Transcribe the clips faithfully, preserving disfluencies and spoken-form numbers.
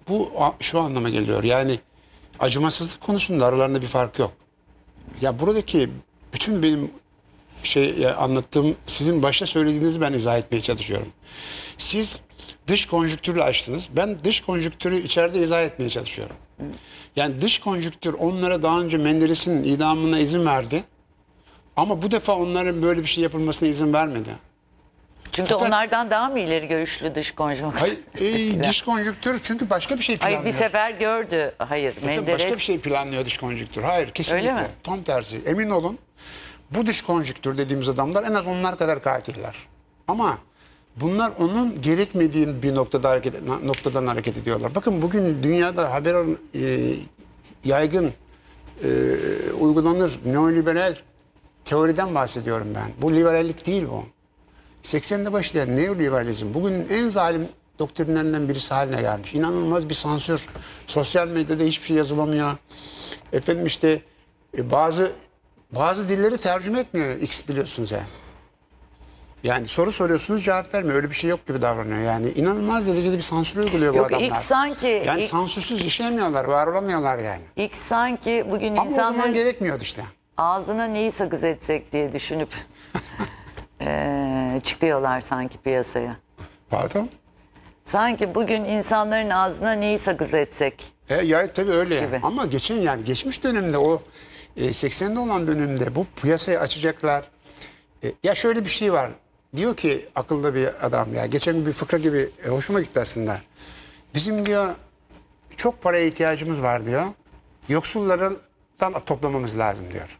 bu a- şu anlama geliyor. Yani acımasızlık konusunda aralarında bir fark yok. Ya buradaki bütün benim şey ya anlattığım sizin başta söylediğinizi ben izah etmeye çalışıyorum. Siz dış konjüktürle açtınız. Ben dış konjüktürü içeride izah etmeye çalışıyorum. Yani dış konjüktür onlara daha önce Menderes'in idamına izin verdi. Ama bu defa onların böyle bir şey yapılmasına izin vermedi. Çünkü Fakat- onlardan daha mı ileri görüşlü dış konjonktür? Hayır, e, dış konjüktür çünkü başka bir şey planlıyor. Hayır, bir sefer gördü. Hayır, Tabii Menderes. başka bir şey planlıyor dış konjüktür. Hayır, kesinlikle. Öyle mi? Tam tersi. Emin olun. Bu dış konjüktür dediğimiz adamlar en az onlar kadar katiller. Ama bunlar onun gerekmediği bir noktada hareket noktadan hareket ediyorlar. Bakın bugün dünyada haber e, yaygın e, uygulanır neoliberal teoriden bahsediyorum ben. Bu liberallik değil bu. seksende başlayan neoliberalizm bugün en zalim doktrinlerinden birisi haline gelmiş. İnanılmaz bir sansür. Sosyal medyada hiçbir şey yazılamıyor. Efendim işte e, bazı bazı dilleri tercüme etmiyor X biliyorsunuz yani. Yani soru soruyorsunuz cevap vermiyor. Öyle bir şey yok gibi davranıyor. Yani inanılmaz derecede bir sansür uyguluyor bu Yok, adamlar. ilk sanki- Yani ilk- sansürsüz işleyemiyorlar, var olamıyorlar yani. İlk sanki bugün Ama o zaman insanların gerekmiyordu işte. ağzına neyi sakız etsek diye düşünüp eee, çıkıyorlar sanki piyasaya. Pardon? Sanki bugün insanların ağzına neyi sakız etsek. E, ya tabii öyle yani. Gibi. Ama geçen yani geçmiş dönemde o e, seksende olan dönemde bu piyasayı açacaklar. E, ya şöyle bir şey var. Diyor ki akıllı bir adam ya. Geçen gün bir fıkra gibi e, hoşuma gitti aslında. Bizim diyor çok paraya ihtiyacımız var diyor. Yoksullardan toplamamız lazım diyor.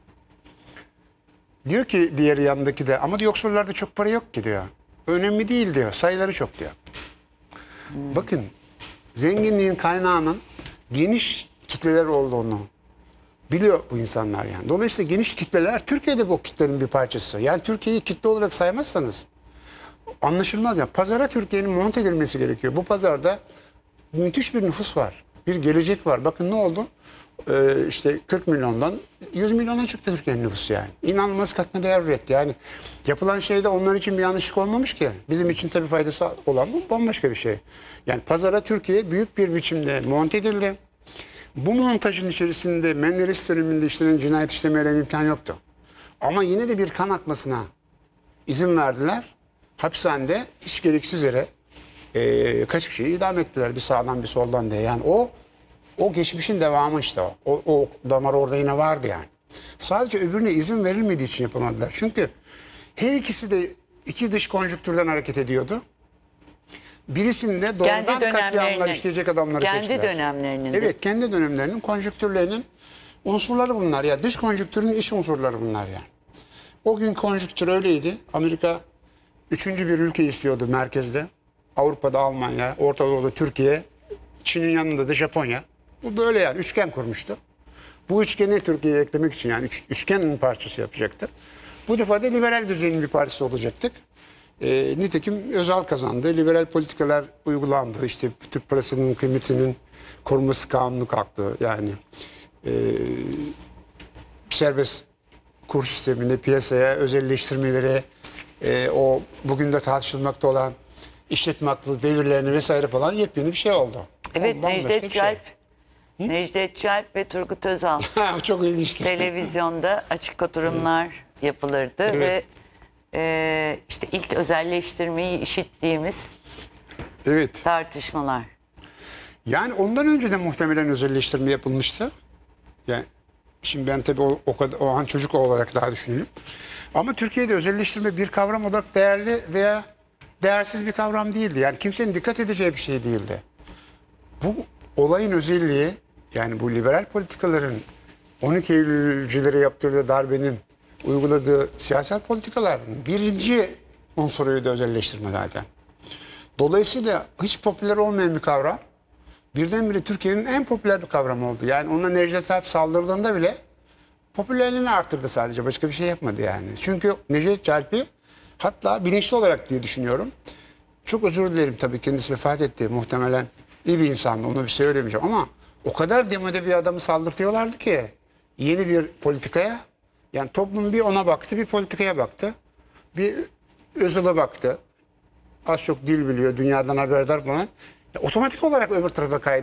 Diyor ki diğeri yanındaki de ama diyor, yoksullarda çok para yok ki diyor. Önemli değil diyor. Sayıları çok diyor. Bakın zenginliğin kaynağının geniş kitleler olduğunu biliyor bu insanlar yani. Dolayısıyla geniş kitleler Türkiye'de bu kitlenin bir parçası. Yani Türkiye'yi kitle olarak saymazsanız anlaşılmaz. Yani pazara Türkiye'nin monte edilmesi gerekiyor. Bu pazarda müthiş bir nüfus var. Bir gelecek var. Bakın ne oldu? Ee, işte kırk milyondan yüz milyona çıktı Türkiye'nin nüfusu yani. İnanılmaz katma değer üretti. Yani yapılan şeyde onlar için bir yanlışlık olmamış ki. Bizim için tabii faydası olan bu bambaşka bir şey. Yani pazara Türkiye büyük bir biçimde monte edildi. Bu montajın içerisinde Menderes döneminde işlenen cinayet işlemelerine imkan yoktu. Ama yine de bir kan akmasına izin verdiler. Hapishanede hiç gereksiz yere e, kaç kişiyi idam ettiler bir sağdan bir soldan diye. Yani o o geçmişin devamı işte o. O, o damar orada yine vardı yani. Sadece öbürüne izin verilmediği için yapamadılar. Çünkü her ikisi de iki dış konjüktürden hareket ediyordu. Birisinde doğrudan Kendi katliamlar dönemlerinin- işleyecek adamları kendi seçtiler. dönemlerinin de- Evet, kendi dönemlerinin konjüktürlerinin unsurları bunlar ya. Dış konjüktürün iş unsurları bunlar yani. O gün konjüktür öyleydi. Amerika üçüncü bir ülke istiyordu merkezde. Avrupa'da Almanya, Orta Doğu'da Türkiye, Çin'in yanında da Japonya. Bu böyle yani üçgen kurmuştu. Bu üçgeni Türkiye'ye eklemek için yani üç, üçgenin parçası yapacaktı. Bu defa da liberal düzeyin bir parçası olacaktık. E, nitekim Özal kazandı. Liberal politikalar uygulandı. İşte Türk parasının kıymetinin korunması kanunu kalktı. Yani e, serbest kur sisteminde piyasaya özelleştirmeleri, e, o bugün de tartışılmakta olan işletme haklı devirlerini vesaire falan yepyeni bir şey oldu. Evet, O bambaşka Necdet bir şey. Çalp, Necdet Çalp ve Turgut Özal Ha, çok ilginçti. televizyonda açık oturumlar yapılırdı Evet. ve e, işte ilk özelleştirmeyi işittiğimiz Evet. tartışmalar. Yani ondan önce de muhtemelen özelleştirme yapılmıştı. Yani şimdi ben tabii o, o, kadar, o an çocuk olarak daha düşünelim. Ama Türkiye'de özelleştirme bir kavram olarak değerli veya değersiz bir kavram değildi. Yani kimsenin dikkat edeceği bir şey değildi. Bu olayın özelliği yani bu liberal politikaların on iki Eylülcülere yaptırdığı darbenin uyguladığı siyasal politikaların birinci unsuruydu özelleştirme zaten. Dolayısıyla hiç popüler olmayan bir kavram birdenbire Türkiye'nin en popüler bir kavramı oldu. Yani ona Necdet Alp saldırdığında bile popülerliğini arttırdı sadece. Başka bir şey yapmadı yani. Çünkü Necdet Alp'i hatta bilinçli olarak diye düşünüyorum. Çok özür dilerim tabii kendisi vefat etti. Muhtemelen iyi bir insandı. Ona bir şey söylemeyeceğim ama o kadar demode bir adamı saldırtıyorlardı ki yeni bir politikaya. Yani toplum bir ona baktı, bir politikaya baktı. Bir Özal'a baktı. Az çok dil biliyor, dünyadan haberdar falan. Ya, otomatik olarak öbür tarafa kaydı.